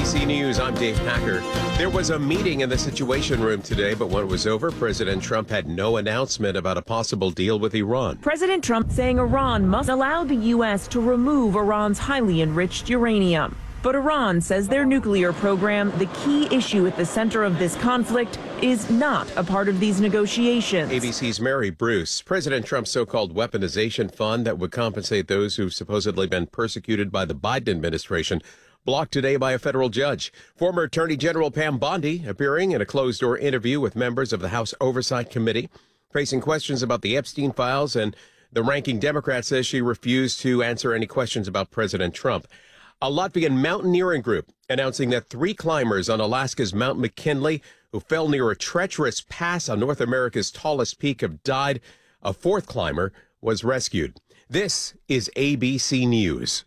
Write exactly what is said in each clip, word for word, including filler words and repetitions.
B C News, I'm Dave Packer. There was a meeting in the Situation Room today, but when it was over, President Trump had no announcement about a possible deal with Iran. President Trump saying Iran must allow the U S to remove Iran's highly enriched uranium. But Iran says their nuclear program, the key issue at the center of this conflict, is not a part of these negotiations. A B C's Mary Bruce. President Trump's so-called weaponization fund that would compensate those who've supposedly been persecuted by the Biden administration, blocked today by a federal judge. Former Attorney General Pam Bondi appearing in a closed-door interview with members of the House Oversight Committee, facing questions about the Epstein files, and the ranking Democrat says she refused to answer any questions about President Trump. A Latvian mountaineering group announcing that three climbers on Alaska's Mount McKinley who fell near a treacherous pass on North America's tallest peak have died. A fourth climber was rescued. This is A B C News.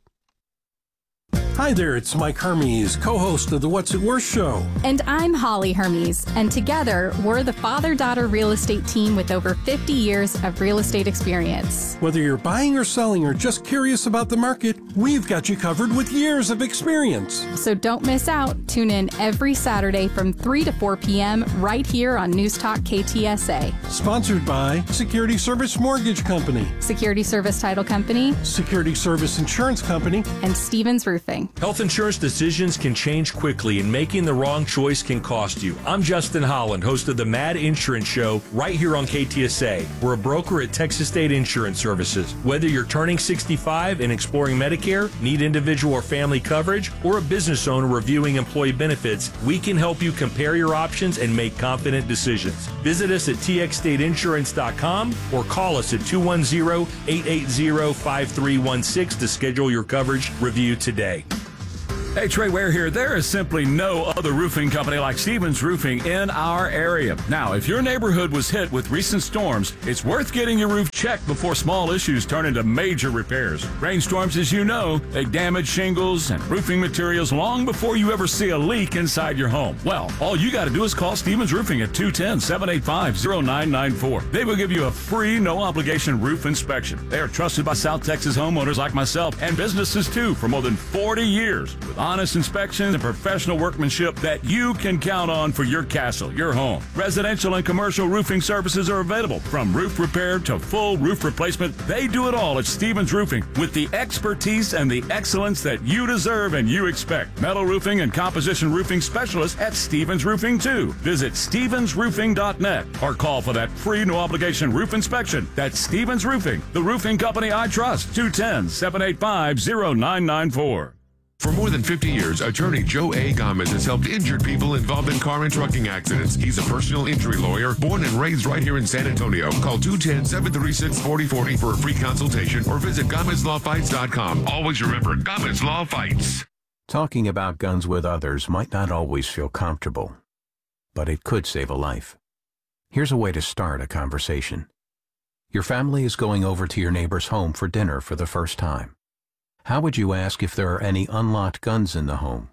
Hi there, it's Mike Hermes, co-host of the What's It Worth show. And I'm Holly Hermes, and together we're the father-daughter real estate team with over fifty years of real estate experience. Whether you're buying or selling or just curious about the market, we've got you covered with years of experience. So don't miss out. Tune in every Saturday from three to four p.m. right here on News Talk K T S A. Sponsored by Security Service Mortgage Company, Security Service Title Company, Security Service Insurance Company, and Stevens Roofing. Health insurance decisions can change quickly, and making the wrong choice can cost you. I'm Justin Holland, host of the Mad Insurance Show right here on K T S A. We're a broker at Texas State Insurance Services. Whether you're turning sixty-five and exploring Medicare, need individual or family coverage, or a business owner reviewing employee benefits, we can help you compare your options and make confident decisions. Visit us at T X state insurance dot com or call us at two one zero, eight eight zero, five three one six to schedule your coverage review today. Hey, Trey Ware here. There is simply no other roofing company like Stevens Roofing in our area. Now, if your neighborhood was hit with recent storms, it's worth getting your roof checked before small issues turn into major repairs. Rainstorms, as you know, they damage shingles and roofing materials long before you ever see a leak inside your home. Well, all you got to do is call Stevens Roofing at two one zero, seven eight five, zero nine nine four. They will give you a free, no-obligation roof inspection. They are trusted by South Texas homeowners like myself and businesses, too, for more than forty years. With honest inspections and professional workmanship that you can count on for your castle, your home. Residential and commercial roofing services are available, from roof repair to full roof replacement. They do it all at Stevens Roofing with the expertise and the excellence that you deserve and you expect. Metal roofing and composition roofing specialists at Stevens Roofing, too. Visit stevens roofing dot net or call for that free no-obligation roof inspection. That's Stevens Roofing, the roofing company I trust. two one zero, seven eight five, zero nine nine four. For more than fifty years, attorney Joe A. Gomez has helped injured people involved in car and trucking accidents. He's a personal injury lawyer, born and raised right here in San Antonio. Call two one zero, seven three six, four zero four zero for a free consultation or visit Gomez Law Fights dot com. Always remember, Gomez Law Fights. Talking about guns with others might not always feel comfortable, but it could save a life. Here's a way to start a conversation. Your family is going over to your neighbor's home for dinner for the first time. How would you ask if there are any unlocked guns in the home?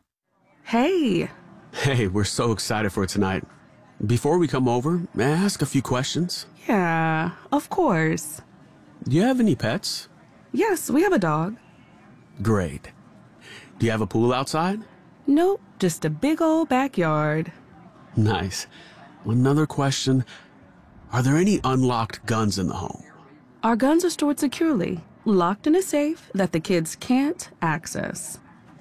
Hey. Hey, we're so excited for tonight. Before we come over, may I ask a few questions? Yeah, of course. Do you have any pets? Yes, we have a dog. Great. Do you have a pool outside? Nope, just a big old backyard. Nice. Another question. Are there any unlocked guns in the home? Our guns are stored securely, locked in a safe that the kids can't access.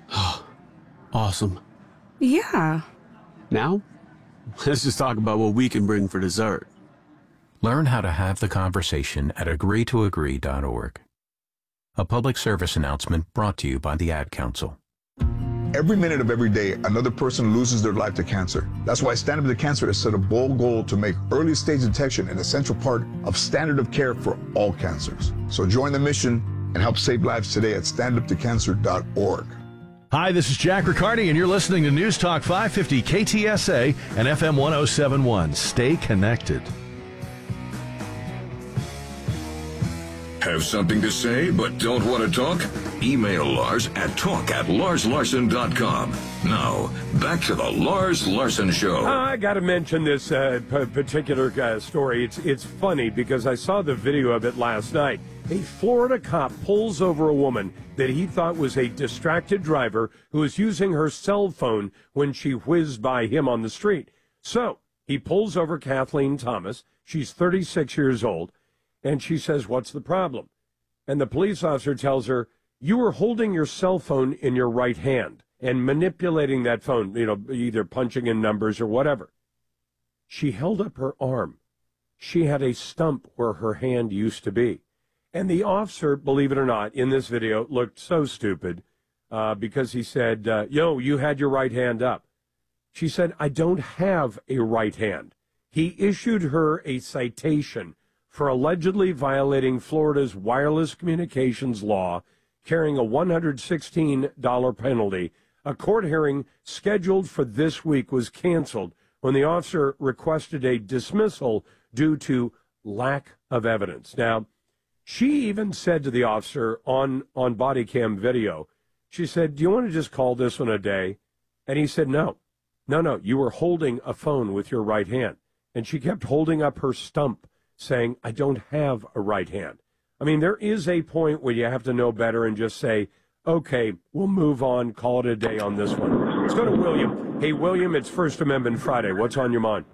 Awesome. Yeah. Now, let's just talk about what we can bring for dessert. Learn how to have the conversation at agree to agree dot org. A public service announcement brought to you by the Ad Council. Every minute of every day, another person loses their life to cancer. That's why Stand Up to Cancer has set a bold goal to make early stage detection an essential part of standard of care for all cancers. So join the mission and help save lives today at stand up to cancer dot org. Hi, this is Jack Riccardi, and you're listening to News Talk five fifty K T S A and F M one oh seven point one. Stay connected. Have something to say but don't want to talk? Email Lars at talk at lars larson dot com. Now, back to the Lars Larson Show. Uh, I got to mention this uh, p- particular uh, story. It's it's funny because I saw the video of it last night. A Florida cop pulls over a woman that he thought was a distracted driver who was using her cell phone when she whizzed by him on the street. So he pulls over Kathleen Thomas. She's thirty-six years old, and she says, "What's the problem?" And the police officer tells her, "You were holding your cell phone in your right hand and manipulating that phone, you know, either punching in numbers or whatever." She held up her arm. She had a stump where her hand used to be. And the officer, believe it or not, in this video looked so stupid uh, because he said, uh, yo, you had your right hand up. She said, "I don't have a right hand." He issued her a citation for allegedly violating Florida's wireless communications law, carrying a one hundred sixteen dollars penalty. A court hearing scheduled for this week was canceled when the officer requested a dismissal due to lack of evidence. Now, she even said to the officer on, on body cam video, she said, "Do you want to just call this one a day?" And he said, no, no, no, you were holding a phone with your right hand. And she kept holding up her stump, saying, "I don't have a right hand." I mean, there is a point where you have to know better and just say, okay, we'll move on, call it a day on this one. Let's go to William. Hey, William, it's First Amendment Friday. What's on your mind?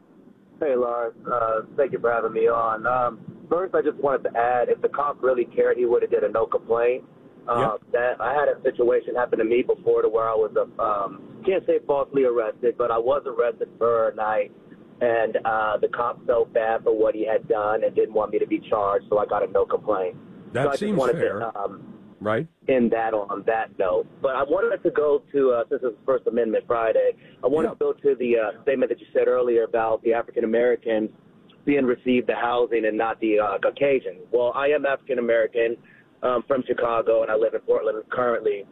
Hey, Lars. Uh, thank you for having me on. Um, first, I just wanted to add, if the cop really cared, he would have did a no complaint. Uh, yep. That I had a situation happen to me before to where I was, uh, um, can't say falsely arrested, but I was arrested for a night. And uh, the cop felt bad for what he had done and didn't want me to be charged, so I got a no complaint. That so I seems just wanted fair. To, um, right? End that on that note. But I wanted to go to, uh, since it's First Amendment Friday, I wanted yeah. to go to the uh, statement that you said earlier about the African Americans being received the housing and not the uh, Caucasian. Well, I am African American um, from Chicago, and I live in Portland currently.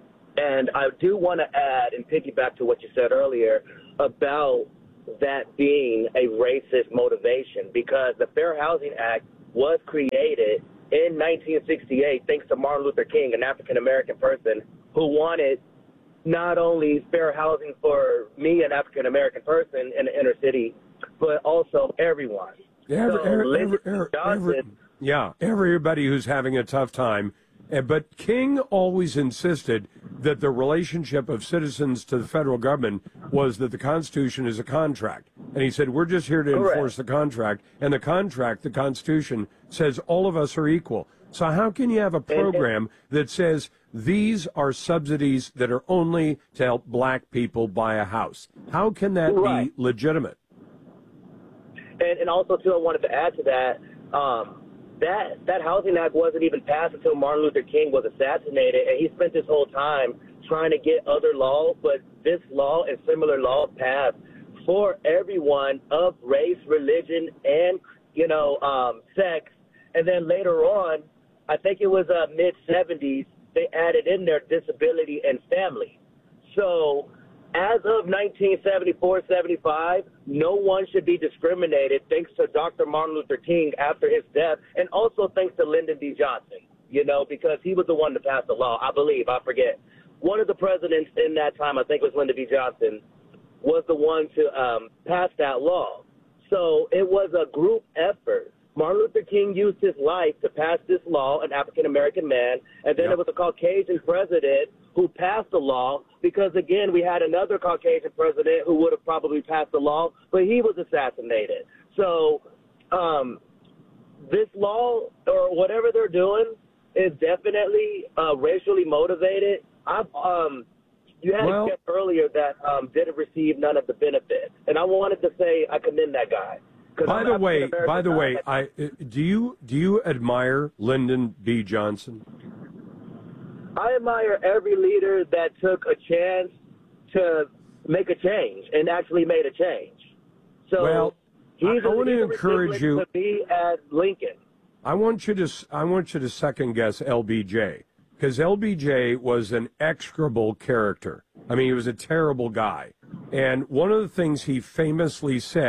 And I do want to add and piggyback to what you said earlier about that being a racist motivation, because the Fair Housing Act was created in nineteen sixty-eight thanks to Martin Luther King, an African-American person who wanted not only fair housing for me, an African-American person in the inner city, but also everyone. Yeah, every, so, every, every, every, every, yeah, everybody who's having a tough time. But King always insisted that the relationship of citizens to the federal government was that the Constitution is a contract. And he said, we're just here to Correct. enforce the contract. And the contract, the Constitution, says all of us are equal. So how can you have a program that says these are subsidies that are only to help black people buy a house? How can that right. be legitimate? And, and also, too, I wanted to add to that, um, That that Housing Act wasn't even passed until Martin Luther King was assassinated, and he spent this whole time trying to get other laws, but this law and similar laws passed for everyone of race, religion, and, you know, um, sex. And then later on, I think it was uh, mid-seventies, they added in there disability and family. So as of nineteen seventy-four seventy-five, no one should be discriminated thanks to Doctor Martin Luther King after his death, and also thanks to Lyndon B. Johnson, you know, because he was the one to pass the law, I believe, I forget. One of the presidents in that time, I think it was Lyndon B. Johnson, was the one to um, pass that law. So it was a group effort. Martin Luther King used his life to pass this law, an African-American man, and then yep. it was a Caucasian president who passed the law because, again, we had another Caucasian president who would have probably passed the law, but he was assassinated. So um, this law or whatever they're doing is definitely uh, racially motivated. I've, um, you had well, a guest earlier that um, didn't receive none of the benefits, and I wanted to say I commend that guy. By I'm the way, by the guy. way, I do you do you admire Lyndon B. Johnson? I admire every leader that took a chance to make a change and actually made a change. So well, he's I, I want to encourage you to be at Lincoln. I want you to I want you to second guess L B J, because L B J was an execrable character. I mean, he was a terrible guy. And one of the things he famously said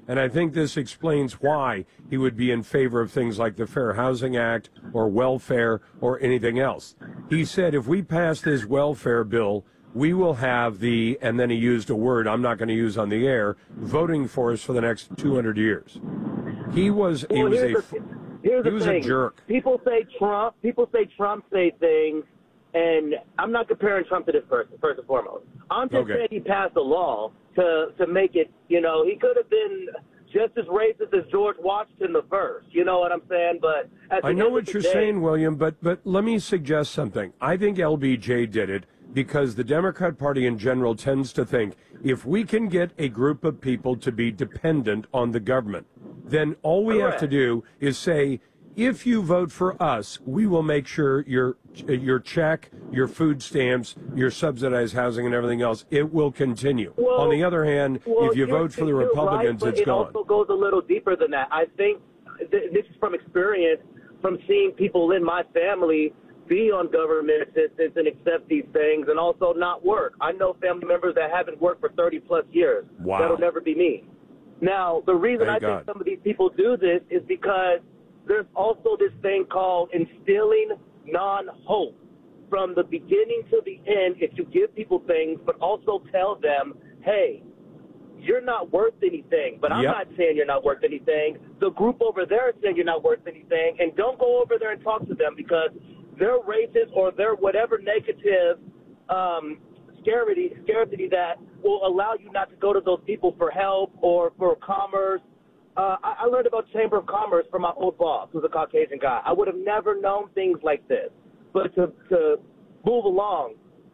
And I think this explains why he would be in favor of things like the Fair Housing Act or welfare or anything else. He said if we pass this welfare bill, we will have the, and then he used a word I'm not going to use on the air, voting force for the next two hundred years. He was, he Well, was a, here's the, here's he the was thing. a jerk. People say Trump. People say Trump say things, and I'm not comparing Trump to this person, first and foremost. I'm just Okay. saying he passed a law to to make it. You know, he could have been just as racist as George Washington the first. You know what I'm saying? But at the I know end what of the you're day, saying, William, but but let me suggest something. I think L B J did it because the Democrat Party in general tends to think if we can get a group of people to be dependent on the government, then all we have to do is say, if you vote for us, we will make sure your your check, your food stamps, your subsidized housing, and everything else, it will continue. Well, on the other hand, well, if you you're- vote for the you're Republicans, right, but it's it gone. also goes a little deeper than that. I think th- this is from experience, from seeing people in my family be on government assistance and accept these things and also not work. I know family members that haven't worked for thirty plus years. Wow. That'll never be me. Now, the reason Thank I God. think some of these people do this is because there's also this thing called instilling non-hope. From the beginning to the end, if you give people things, but also tell them, hey, you're not worth anything. But I'm Yep. not saying you're not worth anything. The group over there is saying you're not worth anything. And don't go over there and talk to them because they're racist or they're whatever negative um, scarcity, scarcity that will allow you not to go to those people for help or for commerce. Uh, I, I learned about Chamber of Commerce from my old boss, who's a Caucasian guy. I would have never known things like this. But to, to move along.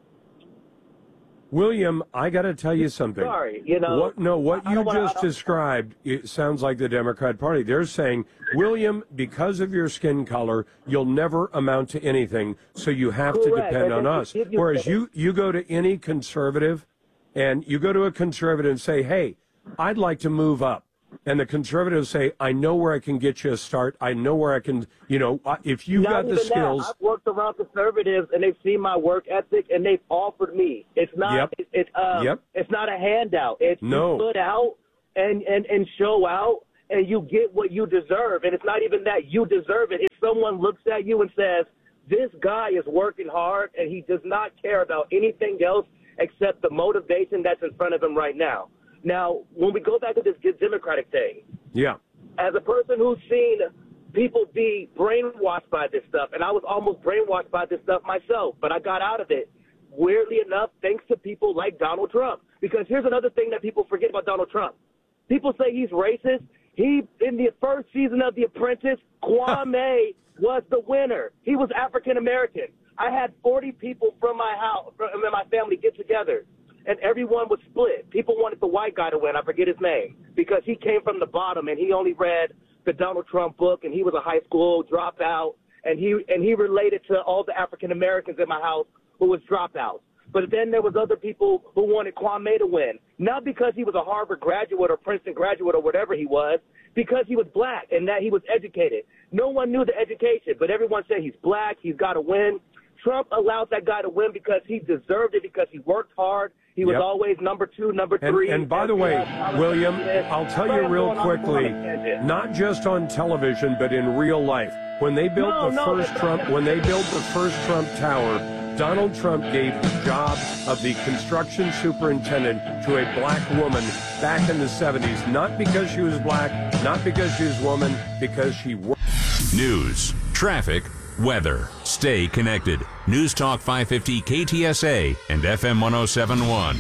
William, I got to tell you something. Sorry, you know. What, no, what I you don't wanna- just I don't- described, it sounds like the Democrat Party. They're saying, William, because of your skin color, you'll never amount to anything, so you have to Correct, depend and on then us. give you- Whereas you, you go to any conservative, and you go to a conservative and say, hey, I'd like to move up. And the conservatives say, I know where I can get you a start. I know where I can, you know, uh, if you've Not got the even that. skills. I've worked around conservatives, and they've seen my work ethic, and they've offered me. It's not. Yep. It, it's um, Yep. It's not a handout. It's No. you put out and, and and show out, and you get what you deserve. And it's not even that you deserve it. If someone looks at you and says, "This guy is working hard, and he does not care about anything else except the motivation that's in front of him right now." Now, when we go back to this Democratic thing. Yeah. As a person who's seen people be brainwashed by this stuff, and I was almost brainwashed by this stuff myself, but I got out of it, weirdly enough, thanks to people like Donald Trump. Because here's another thing that people forget about Donald Trump. People say he's racist. He, in the first season of The Apprentice, Kwame was the winner. He was African-American. I had forty people from my house, from my family get together. And everyone was split. People wanted the white guy to win. I forget his name. Because he came from the bottom, and he only read the Donald Trump book, and he was a high school dropout. And he and he related to all the African Americans in my house who was dropouts. But then there was other people who wanted Kwame to win. Not because he was a Harvard graduate or Princeton graduate or whatever he was, because he was black and that he was educated. No one knew the education, but everyone said he's black, he's got to win. Trump allowed that guy to win because he deserved it, because he worked hard. He was Yep. always number two, number And, three. and by the way, William, I'll tell you real quickly, not just on television, but in real life, when they built No, the no, first that's Trump, when they built the first Trump Tower, Donald Trump gave the job of the construction superintendent to a black woman back in the seventies, not because she was black, not because she was a woman, because she worked. News, traffic, weather. Stay connected. News Talk five fifty K T S A and F M one oh seven point one.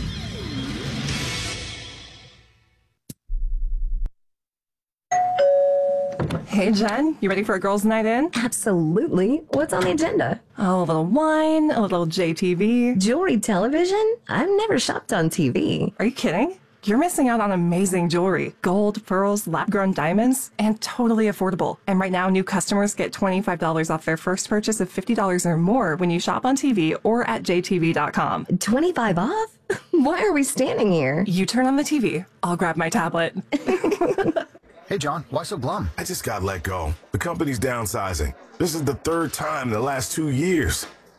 Hey, Jen, you ready for a girls' night in? Absolutely. What's on the agenda? Oh, a little wine, a little J T V. Jewelry television? I've never shopped on T V. Are you kidding? You're missing out on amazing jewelry. Gold, pearls, lab-grown diamonds, and totally affordable. And right now, new customers get twenty-five dollars off their first purchase of fifty dollars or more when you shop on T V or at J T V dot com. twenty-five off? Why are we standing here? You turn on the T V. I'll grab my tablet. Hey, John, why so glum? I just got let go. The company's downsizing. This is the third time in the last two years.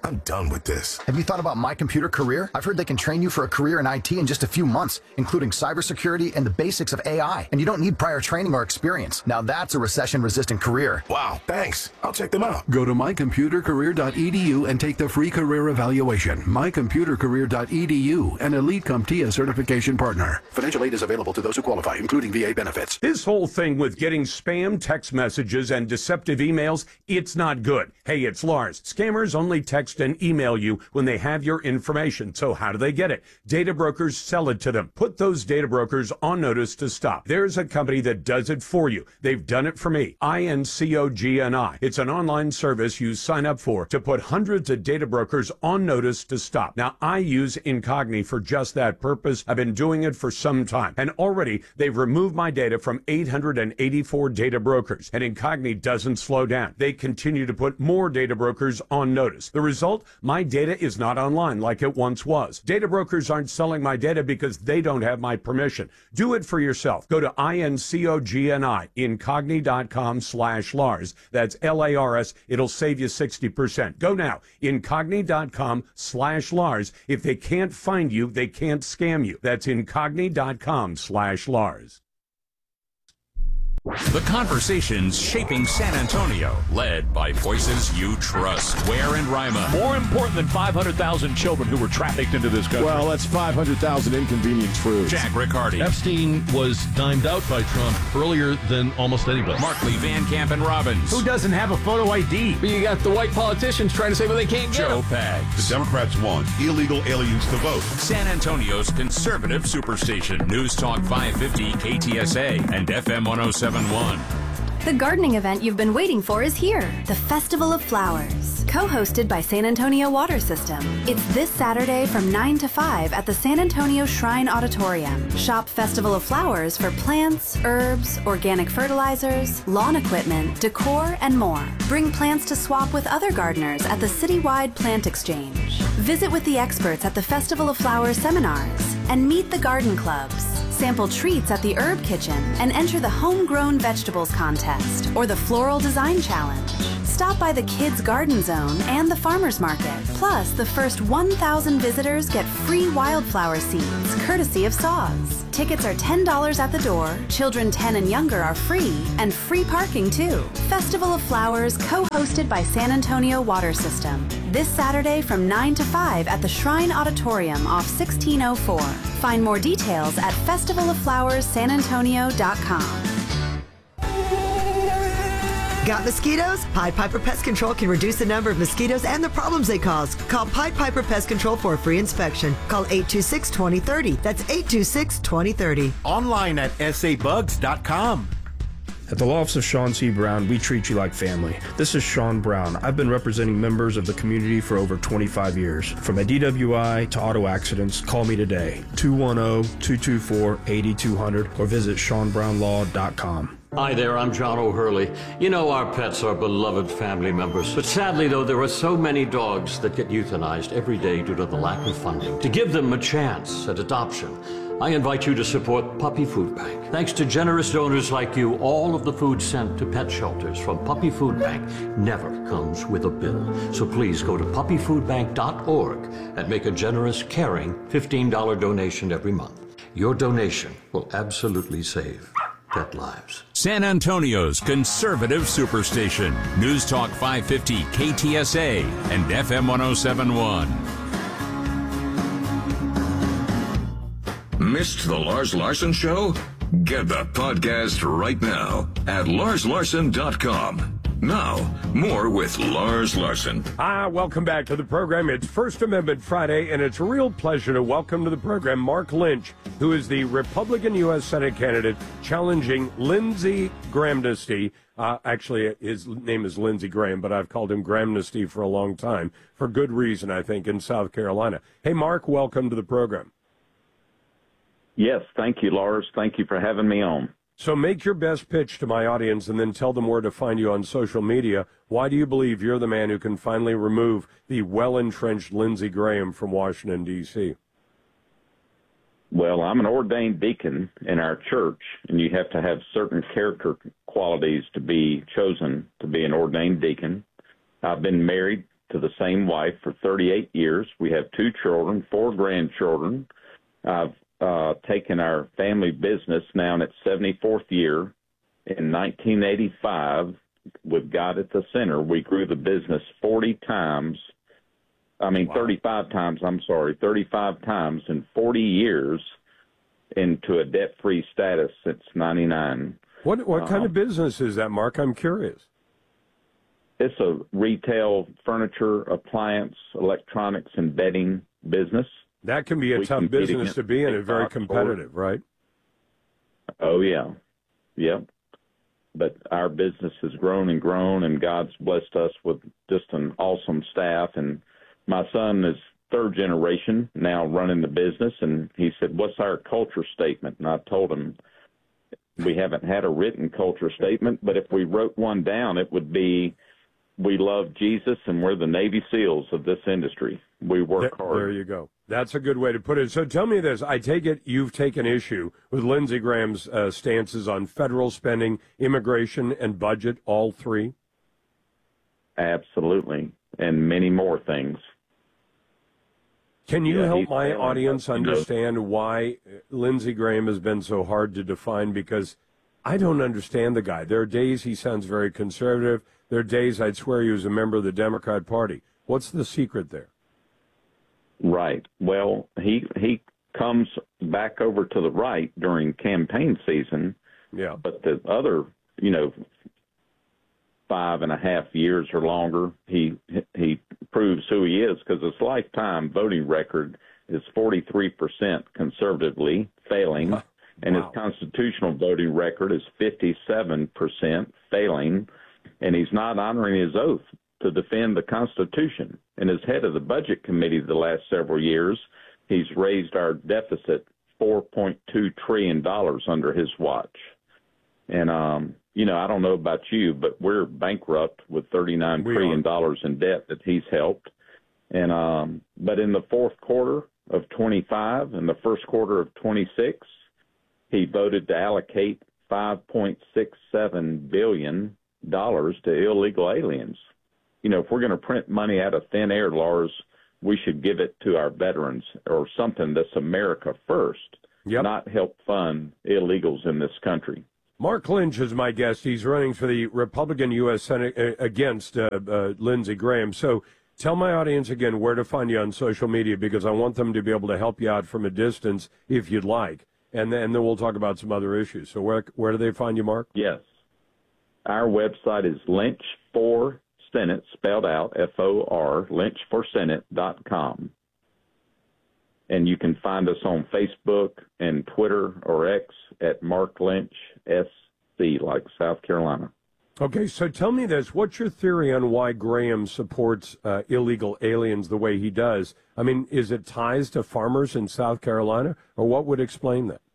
I'm done with this. Have you thought about My Computer Career? I've heard they can train you for a career in I T in just a few months, including cybersecurity and the basics of A I. And you don't need prior training or experience. Now that's a recession-resistant career. Wow, thanks. I'll check them out. Go to my computer career dot e d u and take the free career evaluation. my computer career dot e d u, an Elite CompTIA certification partner. Financial aid is available to those who qualify, including V A benefits. This whole thing with getting spam text messages and deceptive emails, it's not good. Hey, it's Lars. Scammers only text and email you when they have your information. So how do they get it? Data brokers sell it to them. Put those data brokers on notice to stop. There's a company that does it for you. They've done it for me. INCOGNI. It's an online service you sign up for to put hundreds of data brokers on notice to stop. Now, I use Incogni for just that purpose. I've been doing it for some time. And already, they've removed my data from eight hundred eighty-four data brokers. And Incogni doesn't slow down. They continue to put more data brokers on notice. The result? My data is not online like it once was. Data brokers aren't selling my data because they don't have my permission. Do it for yourself. Go to INCOGNI, incogni.com slash Lars. That's L A R S. It'll save you sixty percent. Go now, incogni.com slash Lars. If they can't find you, they can't scam you. That's incogni.com slash Lars. The conversations shaping San Antonio, led by voices you trust. Ware and Rima. More important than five hundred thousand children who were trafficked into this country. Well, that's five hundred thousand inconvenience truths. Jack Riccardi. Epstein was dimed out by Trump earlier than almost anybody. Markley, Van Camp, and Robbins. Who doesn't have a photo I D? But you got the white politicians trying to say, well, they can't get Joe them. Pags. The Democrats want illegal aliens to vote. San Antonio's conservative superstation. News Talk five fifty K T S A and F M one oh seven point one. The gardening event you've been waiting for is here, the Festival of Flowers, co-hosted by San Antonio Water System. It's this Saturday from nine to five at the San Antonio Shrine Auditorium. Shop Festival of Flowers for plants, herbs, organic fertilizers, lawn equipment, decor, and more. Bring plants to swap with other gardeners at the citywide plant exchange. Visit with the experts at the Festival of Flowers seminars and meet the garden clubs. Sample treats at the Herb Kitchen and enter the Homegrown Vegetables Contest or the Floral Design Challenge. Stop by the Kids Garden Zone and the Farmers Market. Plus, the first one thousand visitors get free wildflower seeds, courtesy of Saws. Tickets are ten dollars at the door, children ten and younger are free, and free parking too. Festival of Flowers, co-hosted by San Antonio Water System. This Saturday from nine to five at the Shrine Auditorium off sixteen oh four. Find more details at festival of flowers san antonio dot com. Got mosquitoes? Pied Piper Pest Control can reduce the number of mosquitoes and the problems they cause. Call Pied Piper Pest Control for a free inspection. Call eight two six, two oh three oh. That's eight two six, two oh three oh. Online at s a bugs dot com. At the Law Office of Sean C. Brown, we treat you like family. This is Sean Brown. I've been representing members of the community for over twenty-five years. From a D W I to auto accidents, call me today, two one zero, two two four, eight two zero zero, or visit sean brown law dot com. Hi there, I'm John O'Hurley. You know our pets are beloved family members, but sadly though there are so many dogs that get euthanized every day due to the lack of funding. To give them a chance at adoption, I invite you to support Puppy Food Bank. Thanks to generous donors like you, all of the food sent to pet shelters from Puppy Food Bank never comes with a bill. So please go to puppy food bank dot org and make a generous, caring fifteen dollars donation every month. Your donation will absolutely save pet lives. San Antonio's conservative superstation. News Talk five fifty K T S A and F M one oh seven point one. Missed the Lars Larson Show? Get the podcast right now at lars larson dot com. Now, more with Lars Larson. Ah, welcome back to the program. It's First Amendment Friday, and it's a real pleasure to welcome to the program Mark Lynch, who is the Republican U S Senate candidate challenging Lindsey Grahamnesty. Uh, actually, his name is Lindsey Graham, but I've called him Grahamnesty for a long time, for good reason, I think, in South Carolina. Hey, Mark, welcome to the program. Yes, thank you, Lars. Thank you for having me on. So make your best pitch to my audience and then tell them where to find you on social media. Why do you believe you're the man who can finally remove the well-entrenched Lindsey Graham from Washington, D C? Well, I'm an ordained deacon in our church, and you have to have certain character qualities to be chosen to be an ordained deacon. I've been married to the same wife for thirty-eight years. We have two children, four grandchildren. I've uh, taken our family business now in its seventy-fourth year. In nineteen eighty-five, with God at the center, we grew the business forty times. I mean, wow. thirty-five times, I'm sorry, thirty-five times in forty years into a debt-free status since ninety-nine. What what kind uh, of business is that, Mark? I'm curious. It's a retail furniture, appliance, electronics, and bedding business. That can be a we tough business to be in and very competitive, right? Oh, yeah. Yep. But our business has grown and grown, and God's blessed us with just an awesome staff. And my son is third generation now running the business, and he said, what's our culture statement? And I told him, we haven't had a written culture statement, but if we wrote one down, it would be, we love Jesus and we're the Navy SEALs of this industry. We work there, hard. There you go. That's a good way to put it. So tell me this. I take it you've taken issue with Lindsey Graham's uh, stances on federal spending, immigration, and budget, all three? Absolutely, and many more things. Can you yeah, help my failing, audience you know. understand why Lindsey Graham has been so hard to define? Because I don't understand the guy. There are days he sounds very conservative. There are days I'd swear he was a member of the Democrat Party. What's the secret there? Right. Well, he he comes back over to the right during campaign season. Yeah. But the other, you know, five and a half years or longer, he he proves who he is, because his lifetime voting record is forty-three percent conservatively failing, huh. and wow. his constitutional voting record is fifty-seven percent failing, and he's not honoring his oath to defend the Constitution. And as head of the Budget Committee the last several years, he's raised our deficit four point two trillion dollars under his watch. And, um, you know, I don't know about you, but we're bankrupt with thirty-nine trillion dollars in debt that he's helped. And um, but in the fourth quarter of twenty-five and the first quarter of twenty-six, he voted to allocate five point six seven billion dollars to illegal aliens. You know, if we're going to print money out of thin air, Lars, we should give it to our veterans or something that's America first, yep. not help fund illegals in this country. Mark Lynch is my guest. He's running for the Republican U S Senate uh, against uh, uh, Lindsey Graham. So tell my audience again where to find you on social media, because I want them to be able to help you out from a distance if you'd like. And then, and then we'll talk about some other issues. So where where do they find you, Mark? Yes. Our website is Lynch for Senate, spelled out, F O R, lynch for senate dot com. And you can find us on Facebook and Twitter or X at Mark Lynch, S C, like South Carolina. Okay, so tell me this. What's your theory on why Graham supports uh, illegal aliens the way he does? I mean, is it ties to farmers in South Carolina, or what would explain that?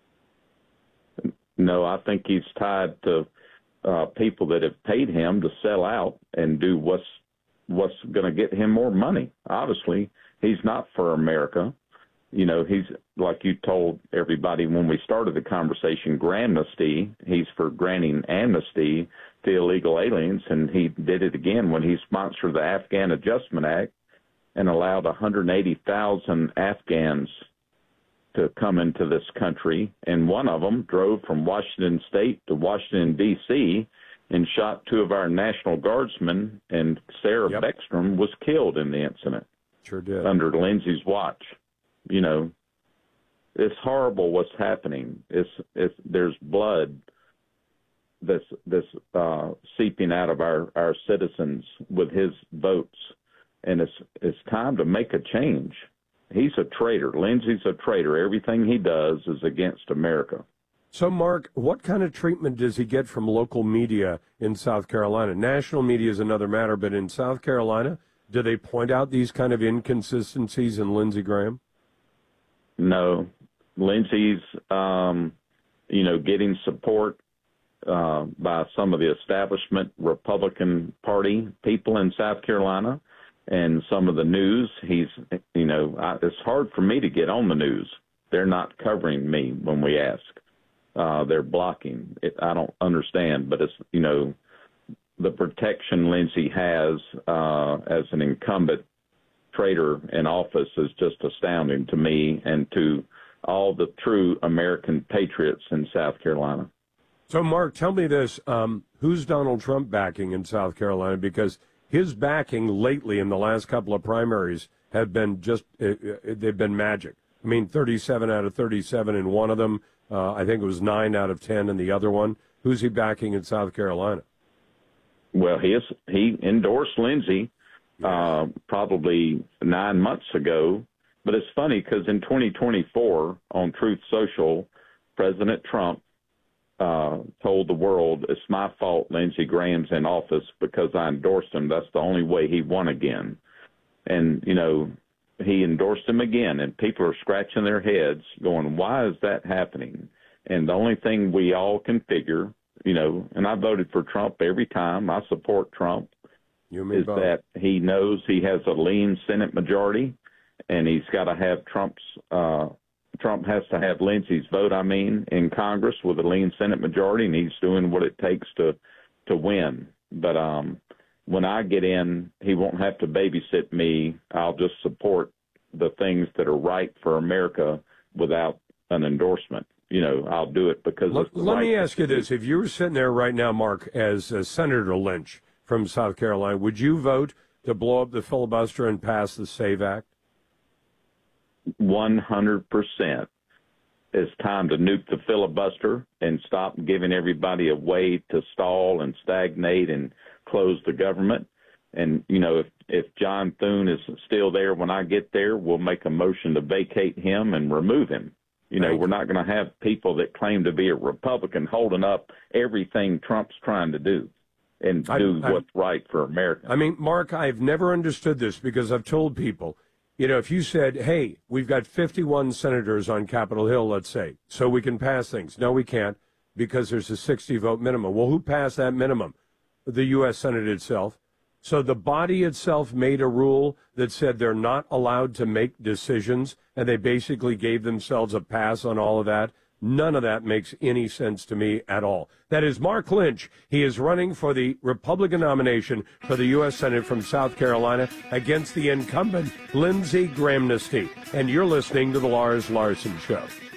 No, I think he's tied to uh, people that have paid him to sell out and do what's what's going to get him more money. Obviously, he's not for America. You know, he's, like you told everybody when we started the conversation, Gramnesty, he's for granting amnesty to illegal aliens, and he did it again when he sponsored the Afghan Adjustment Act and allowed one hundred eighty thousand Afghans to come into this country, and one of them drove from Washington State to Washington, D C, and shot two of our National Guardsmen, and Sarah yep. Beckstrom was killed in the incident. Sure did. Under Lindsey's watch. You know, it's horrible what's happening. It's, it's there's blood that's that's uh, seeping out of our, our citizens with his votes, and it's it's time to make a change. He's a traitor. Lindsey's a traitor. Everything he does is against America. So, Mark, what kind of treatment does he get from local media in South Carolina? National media is another matter, but in South Carolina, do they point out these kind of inconsistencies in Lindsey Graham? No. Lindsey's, um, you know, getting support uh, by some of the establishment Republican Party people in South Carolina and some of the news. He's, you know, I, it's hard for me to get on the news. They're not covering me when we ask. Uh, they're blocking it. I don't understand, but it's, you know, the protection Lindsey has uh, as an incumbent traitor in office is just astounding to me and to all the true American patriots in South Carolina. So, Mark, tell me this. Um, who's Donald Trump backing in South Carolina? Because his backing lately in the last couple of primaries have been just, uh, they've been magic. I mean, thirty-seven out of thirty-seven in one of them. Uh, I think it was nine out of ten in the other one. Who's he backing in South Carolina? Well, he is, he endorsed Lindsey uh, probably nine months ago. But it's funny because in twenty twenty-four on Truth Social, President Trump uh, told the world, it's my fault Lindsey Graham's in office because I endorsed him. That's the only way he won again. And, you know, he endorsed him again, and people are scratching their heads going, why is that happening? And the only thing we all can figure, you know, and I voted for Trump every time. I support Trump, you is both. That he knows he has a lean Senate majority, and he's got to have Trump's uh, Trump has to have Lindsey's vote, I mean, in Congress with a lean Senate majority, and he's doing what it takes to to win. But um, when I get in, he won't have to babysit me. I'll just support the things that are right for America without an endorsement. You know, I'll do it because let, it's the let right me ask you this. If you were sitting there right now, Mark, as uh, Senator Lynch from South Carolina, would you vote to blow up the filibuster and pass the SAVE Act? one hundred percent. It's time to nuke the filibuster and stop giving everybody a way to stall and stagnate and close the government. And, you know, if, if John Thune is still there when I get there, we'll make a motion to vacate him and remove him. You know, we're not going to have people that claim to be a Republican holding up everything Trump's trying to do and do I, I, what's right for America. I mean, Mark, I've never understood this because I've told people, you know, if you said, hey, we've got fifty-one senators on Capitol Hill, let's say, so we can pass things. No, we can't because there's a sixty vote minimum. Well, who passed that minimum? The U S Senate itself. So the body itself made a rule that said they're not allowed to make decisions, and they basically gave themselves a pass on all of that. None of that makes any sense to me at all. That is Mark Lynch. He is running for the Republican nomination for the U S Senate from South Carolina against the incumbent Lindsey Graham. And you're listening to The Lars Larson Show.